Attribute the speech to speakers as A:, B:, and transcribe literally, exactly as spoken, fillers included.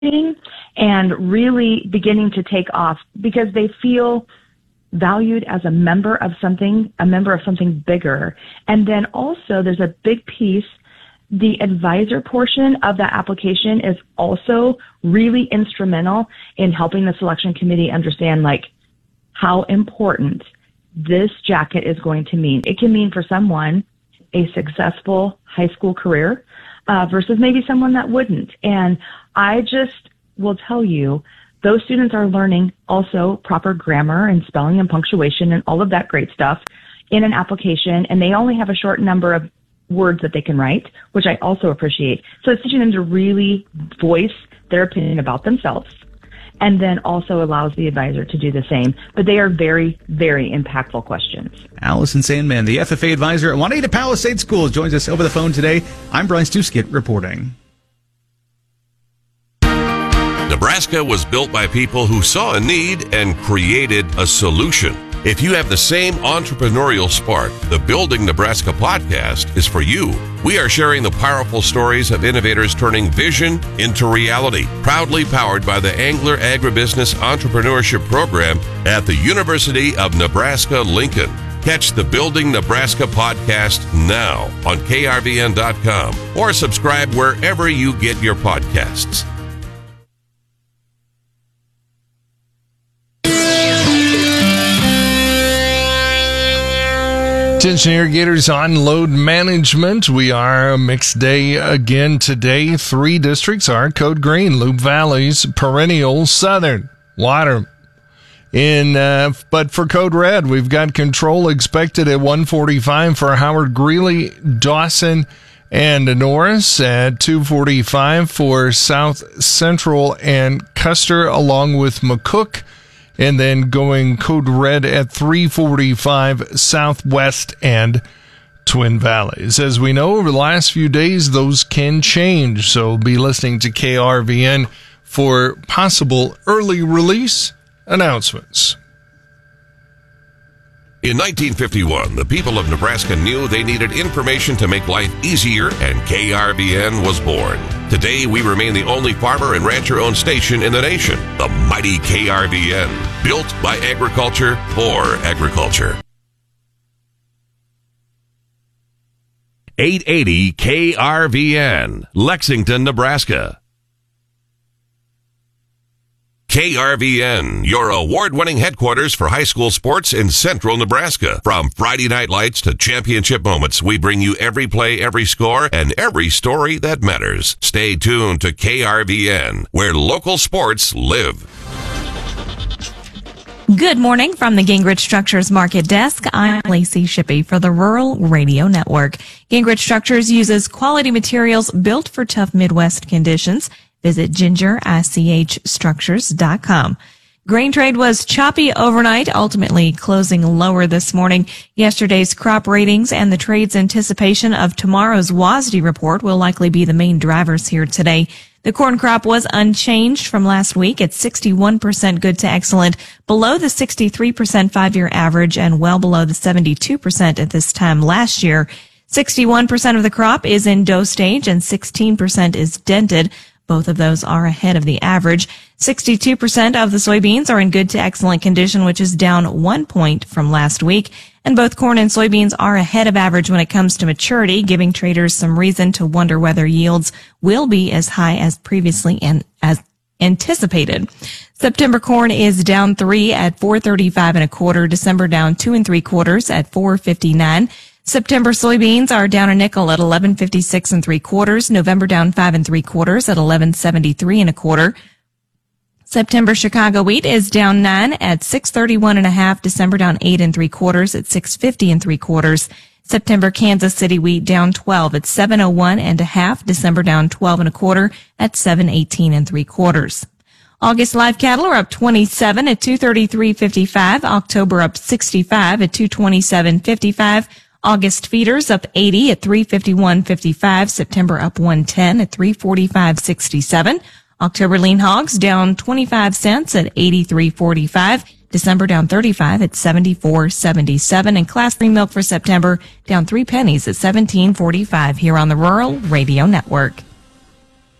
A: and really beginning to take off because they feel valued as a member of something, a member of something bigger. And then also there's a big piece. The advisor portion of that application is also really instrumental in helping the selection committee understand like how important this jacket is going to mean. It can mean for someone a successful high school career uh, versus maybe someone that wouldn't. And I just will tell you, those students are learning also proper grammar and spelling and punctuation and all of that great stuff in an application, and they only have a short number of words that they can write, which I also appreciate. So it's teaching them to really voice their opinion about themselves, and then also allows the advisor to do the same. But they are very, very impactful questions.
B: Allison Sandman, the F F A advisor at Juanita Palisade Schools, joins us over the phone today. I'm Bryce Duskett reporting.
C: Nebraska was built by people who saw a need and created a solution. If you have the same entrepreneurial spark, the Building Nebraska podcast is for you. We are sharing the powerful stories of innovators turning vision into reality. Proudly powered by the Angler Agribusiness Entrepreneurship Program at the University of Nebraska-Lincoln. Catch the Building Nebraska podcast now on K R V N dot com or subscribe wherever you get your podcasts.
D: Attention irrigators on load management. We are a mixed day again today. Three districts are code green: Loup Valley's perennial, southern water. In uh, but for code red, we've got control expected at one forty-five for Howard Greeley, Dawson, and Norris, at two forty-five for South Central and Custer, along with McCook. And then going code red at three forty-five Southwest and Twin Valleys. As we know, over the last few days, those can change. So be listening to K R V N for possible early release announcements.
C: In nineteen fifty-one, the people of Nebraska knew they needed information to make life easier, and K R V N was born. Today, we remain the only farmer and rancher-owned station in the nation, the mighty K R V N, built by agriculture for agriculture. eight eighty K R V N, Lexington, Nebraska. K R V N, your award-winning headquarters for high school sports in central Nebraska. From Friday night lights to championship moments, we bring you every play, every score, and every story that matters. Stay tuned to K R V N, where local sports live.
E: Good morning from the Gingrich Structures Market Desk. I'm Lacey Shippey for the Rural Radio Network. Gingrich Structures uses quality materials built for tough Midwest conditions. Visit ginger ich structures dot com. Grain trade was choppy overnight, ultimately closing lower this morning. Yesterday's crop ratings and the trade's anticipation of tomorrow's W A S D report will likely be the main drivers here today. The corn crop was unchanged from last week at sixty-one percent good to excellent, below the sixty-three percent five-year average and well below the seventy-two percent at this time last year. sixty-one percent of the crop is in dough stage and sixteen percent is dented. Both of those are ahead of the average. sixty-two percent of the soybeans are in good to excellent condition, which is down one point from last week. And both corn and soybeans are ahead of average when it comes to maturity, giving traders some reason to wonder whether yields will be as high as previously and as anticipated. September corn is down three at four thirty-five and a quarter. December down two and three quarters at four fifty-nine. September soybeans are down a nickel at eleven fifty-six and three quarters. November down five and three quarters at eleven seventy-three and a quarter. September Chicago wheat is down nine at six thirty-one and a half. December down eight and three quarters at six fifty and three quarters. September Kansas City wheat down twelve at seven oh one and a half. December down twelve and a quarter at seven eighteen and three quarters. August live cattle are up twenty-seven at two thirty-three fifty-five. October up sixty-five at two twenty-seven fifty-five. August feeders up eighty at three fifty-one fifty-five. September up one ten at three forty-five sixty-seven. October lean hogs down twenty-five cents at eighty-three forty-five. December down thirty-five at seventy-four seventy-seven. And class three milk for September down three pennies at seventeen forty-five here on the Rural Radio Network.